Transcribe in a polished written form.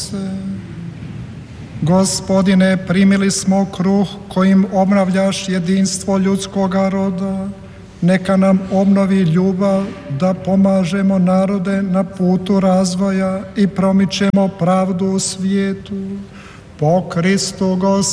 se. Gospodine, primili smo kruh kojim obnavljaš jedinstvo ljudskoga roda. Neka nam obnovi ljubav da pomažemo narode na putu razvoja i promičemo pravdu u svijetu. Po Kristu